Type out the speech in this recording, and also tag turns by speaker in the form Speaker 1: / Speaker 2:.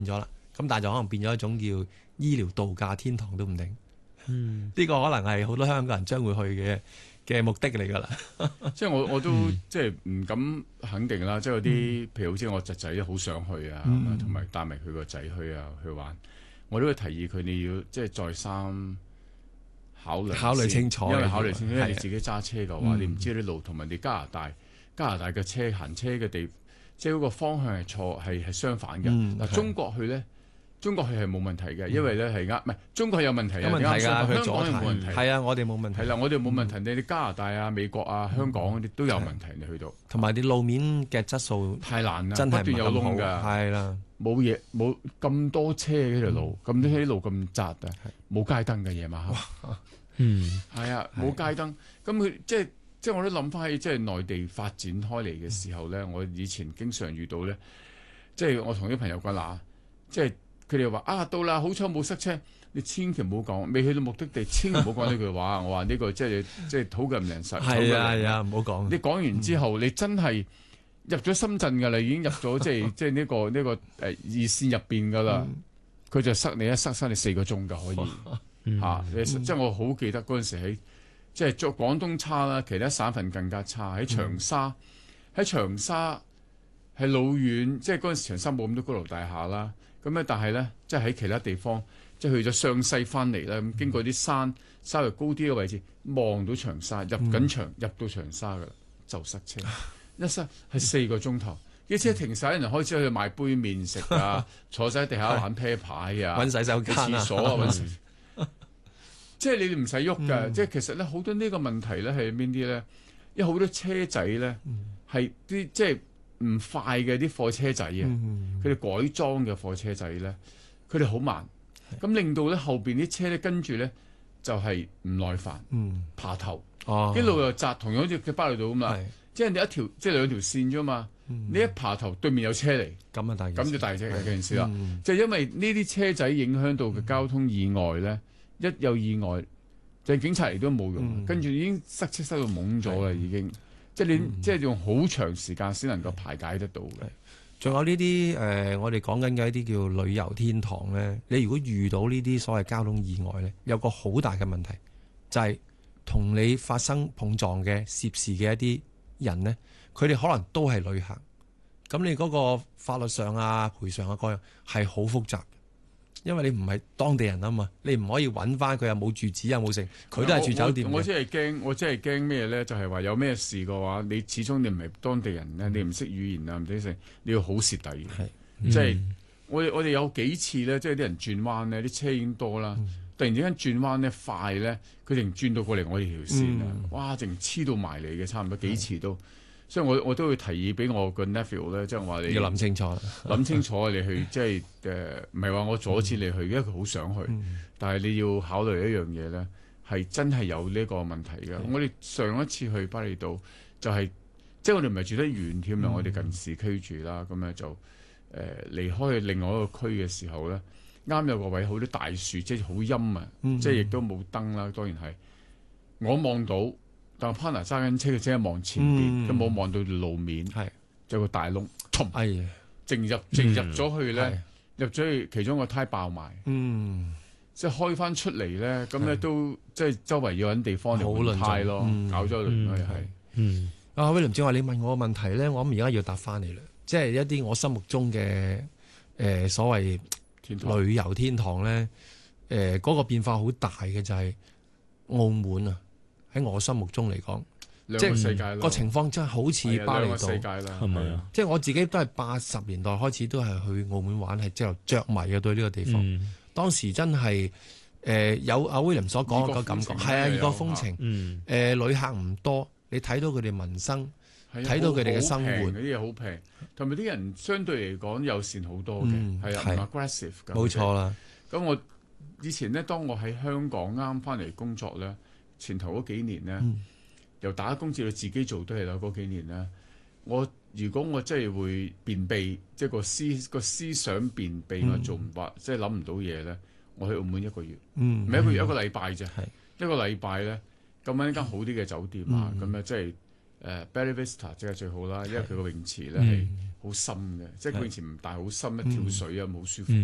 Speaker 1: 咗啦。咁但係就可能變咗一種叫醫療度假天堂都唔定。呢個可能係好多香港人將會去嘅目的嚟㗎啦。
Speaker 2: 即係我都即係唔敢肯定啦。即係有啲譬如好似我侄仔好想去啊，同埋帶埋佢個仔去玩，我都會提議佢哋要即係再三考慮
Speaker 1: 清楚，
Speaker 2: 因為你自己揸車嘅話，你唔知啲路，同埋你加拿大嘅行車嘅地，即係嗰個方向係錯，係相反嘅。嗱，中國去係冇問題嘅，因為咧係唔係中國有問題啊？
Speaker 1: 有問題㗎，
Speaker 2: 香港有冇問題？
Speaker 1: 係啊，我哋冇問題。
Speaker 2: 係啦，我哋冇問題。你加拿大啊、美國啊、香港嗰啲都有問題。你去到
Speaker 1: 同埋啲路面嘅質素
Speaker 2: 太難啦，
Speaker 1: 真係
Speaker 2: 不斷有窿㗎。
Speaker 1: 係啦，
Speaker 2: 冇咁多車嘅條路，咁啲路咁窄啊，冇街燈嘅夜晚黑。係啊，冇街燈。咁佢即係我都諗翻起，即係內地發展開嚟嘅時候咧，我以前經常遇到咧，即係我同啲朋友講嗱，即係佢哋話啊到啦，好彩冇塞車，你千祈唔好講，未去到目的地，千祈唔好講呢句話。我話呢個即係土嘅唔靈實。
Speaker 1: 係啊，唔好講。
Speaker 2: 你講完之後，你真係入咗深圳㗎啦，已經入咗即係呢個二線入邊㗎啦，佢就塞你一塞你4個鐘㗎可以嚇。即係我好記得嗰陣時喺。即係做廣東差啦，其他省份更加差。喺長沙係老遠，即係嗰陣時長沙冇咁多高樓大廈啦。咁咧，但係咧，即係喺其他地方，即係去咗湘西翻嚟啦。咁經過啲山稍微高啲嘅位置，望到長沙，入到長沙㗎啦，就塞車。一塞係4個鐘頭，啲車停晒，人開始去買杯麵食啊，坐晒喺地下玩啤牌啊，
Speaker 1: 揾洗手間
Speaker 2: 廁所啊，即係你哋唔使喐㗎，即係其實咧好多呢個問題咧係邊啲咧？因為好多車仔咧係啲即係唔快嘅啲貨車仔啊，佢哋改裝嘅貨車仔咧，佢哋好慢，咁令到咧後邊啲車咧跟住咧就係唔耐煩，爬頭，啲路又窄，同樣好似嘅巴厘島咁啦，即係你一條即係2條線啫嘛，你一爬頭對面有車嚟，咁就大件事啦，就因為呢啲車仔影響到嘅交通意外咧。一有意外，就警察嚟都冇用，跟住已經塞車塞到懵咗啦，已經，即係你即係用好長時間先能夠排解得到嘅。
Speaker 1: 仲有呢啲我哋講緊嘅一啲叫旅遊天堂咧，你如果遇到呢啲所謂交通意外咧，有個好大嘅問題，就係同你發生碰撞嘅涉事嘅一啲人咧，佢哋可能都係旅客，咁你嗰個法律上啊、賠償啊各樣係好複雜。因為你唔係當地人啊嘛，你唔可以揾翻佢有冇住址啊冇剩，佢都係住酒店。
Speaker 2: 我真係驚咩咧？就係話有咩事嘅話，你始終你唔係當地人咧，你唔識語言啊，唔識成，你要好蝕底嘅。即係我哋有幾次咧，即係啲人轉彎咧，啲車已經多啦，突然之間轉彎咧快咧，佢淨轉到過嚟我哋條線啊！哇，淨黐到埋嚟嘅，差唔多幾次都。所以我都會提議俾我個 nephew 咧，即係話你
Speaker 1: 要諗清楚，
Speaker 2: 你去即係唔係話我阻止你去，因為佢好想去，但係你要考慮一樣嘢咧，係真係有呢個問題嘅。我哋上一次去巴厘島就係即係我哋唔係住得遠添啦，我哋近市區住啦，咁咧就離開另外一個區嘅時候咧，啱有個位好多大樹，即係好陰啊，即係亦都冇燈啦，當然係我望到。但係 partner 揸緊車嘅車望前邊，都冇望到路面，就有個大窿，直入咗去咧，入咗去其中個胎爆埋，即係開翻出嚟咧，咁咧都即係周圍要揾地方嚟換胎咯，搞咗輪係。
Speaker 1: 阿威廉正話你問我個問題咧，我諗而家要答翻你啦，即係一啲我心目中嘅所謂旅遊天堂咧，嗰個變化好大嘅就係澳門啊。喺我心目中嚟講，
Speaker 2: 兩個世界咯，
Speaker 1: 個情況真係好似巴厘島，
Speaker 2: 世界啦，
Speaker 1: 係咪啊？即係我自己都係80年代開始都係去澳門玩，係即係着迷嘅對呢個地方。當時真係有阿威廉所講嘅感覺，係啊，異國風情。旅客唔多，你睇到佢哋民生，睇到佢哋嘅生活，
Speaker 2: 嗰啲嘢好平，同埋啲人相對嚟講友善好多嘅，係啊 ，aggressive 㗎，
Speaker 1: 冇錯啦。
Speaker 2: 咁我以前咧，當我喺香港啱翻嚟工作咧。前頭嗰幾年咧，由打工至到自己做都係啦。嗰幾年咧，如果我真係會便秘，即係個思想便秘，我做唔到，即係諗唔到嘢咧。我去澳門1個月，唔係1個月，1個禮拜啫。1個禮拜咧，咁樣一間好啲嘅酒店啊，咁咧即係Bella Vista 即係最好啦，因為佢個泳池咧係好深嘅，即係佢以前唔大好深，一跳水啊，好舒服。